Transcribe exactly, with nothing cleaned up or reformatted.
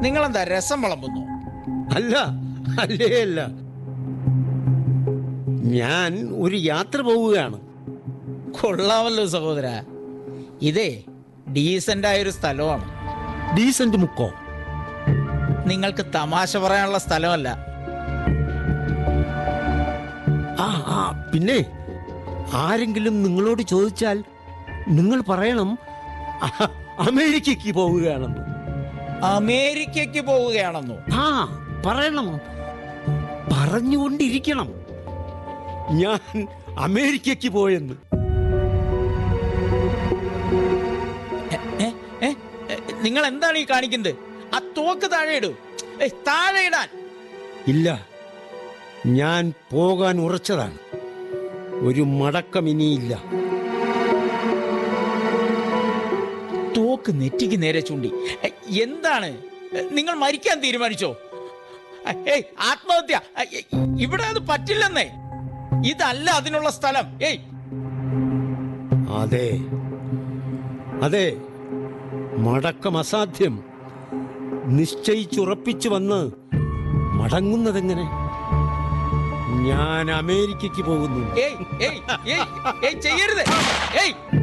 നിങ്ങളെന്താ രസം വിളമ്പുന്നു? അല്ല, അല്ലേ അല്ല. ഞാൻ ഒരു യാത്ര പോവുകയാണ്. കൊള്ളാമല്ലോ സഹോദര. ഇതേ ഡീസന്റ് ആയൊരു സ്ഥലമാണ്. ഡീസന്റ് മുക്കോ? നിങ്ങൾക്ക് തമാശ പറയാനുള്ള സ്ഥലമല്ല. ആ ആ പിന്നെ ആരെങ്കിലും നിങ്ങളോട് ചോദിച്ചാൽ നിങ്ങൾ പറയണം അഹ, അമേരിക്കയ്ക്ക് പോവുകയാണെന്ന്. അമേരിക്കയ്ക്ക് പോവുകയാണെന്നോ? ആ പറയണം, പറഞ്ഞുകൊണ്ടിരിക്കണം ഞാൻ അമേരിക്കയ്ക്ക് പോയെന്ന്. നിങ്ങൾ എന്താണ് ഈ കാണിക്കുന്നത്? ആ തോക്ക് താഴെ ഇടൂ. താഴെ ഇടാൻ. ഇല്ല, ഞാൻ പോകാൻ ഉറച്ചതാണ്. ഒരു മടക്കം ഇനിയില്ല. തോക്ക് നെറ്റിക്ക് നേരെ ചൂണ്ടി. എന്താണ്, നിങ്ങൾ മരിക്കാൻ തീരുമാനിച്ചോ? ഏയ് ആത്മഹത്യ ഇവിടെ അത് പറ്റില്ലെന്നേ. ഇതല്ല അതിനുള്ള സ്ഥലം. ഏയ് അതെ അതെ, മടക്കം അസാധ്യം. നിശ്ചയിച്ചുറപ്പിച്ചു വന്ന് മടങ്ങുന്നതെങ്ങനെ? ഞാൻ അമേരിക്കയ്ക്ക് പോകുന്നു. ഏയ് ഏയ് ഏയ് ചെയ്യരുത്. ഏയ്